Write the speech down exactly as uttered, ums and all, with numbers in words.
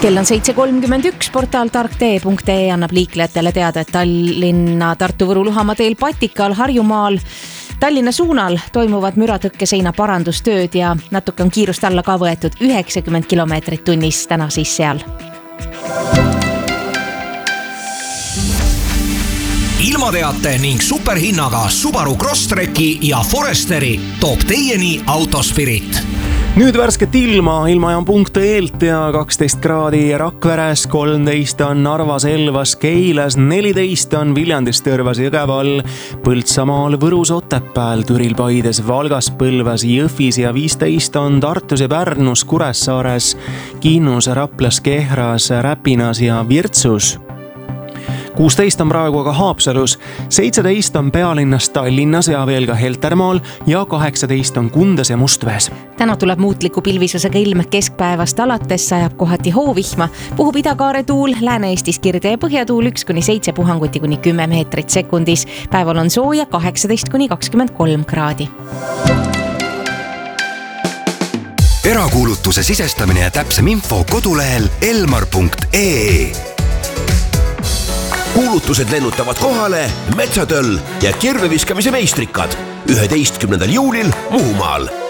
Kell on seitse kolmkümmend üks, portaal tarktee punkt ee annab liiklejatele teada, et Tallinna Tartu-Võru Luhamaa teel Patikal Harjumaal Tallinna suunal toimuvad müratõkkeseina parandustööd ja natuke on kiirust alla ka võetud üheksakümmend kilomeetrit tunnis täna siis seal. Ilmateate ning superhinnaga Subaru Crosstreki ja Foresteri toob teieni Autospirit. Nüüd värsket ilma, ilmajaam punkt ee-lt ja kaksteist kraadi Rakveres, kolmteist on Narvas, Elvas, Keilas, neliteist on Viljandis, Tõrvas, Jõgeval, Põltsamaal, Võrus, Otepääl, Türil, Paides, Valgas, Põlvas, Jõhvis ja viisteist on Tartus ja Pärnus, Kuressaares, Kinnus, Raplas, Kehras, Räpinas ja Virtsus. kuusteist on praegu aga Haapsalus, seitseteist on pealinnas Tallinnas ja veel ka Heltermaal ja kaheksateist on Kundas ja Mustvees. Täna tuleb muutliku pilvisusega ilm keskpäevast alates, sajab kohati hoovihma, puhub idakaare tuul, Lääne-Eestis kirde ja põhjatuul üks kuni seitse puhanguti kuni kümme meetrit sekundis. Päeval on sooja kaheksateist kuni kakskümmend kolm kraadi. Erakuulutuse sisestamine ja täpsem info kodulehel elmar punkt ee. Kuulutused lennutavad kohale Metsatöll ja kirveviskamise meistrikad üheteistkümnendal juulil Muhumaal.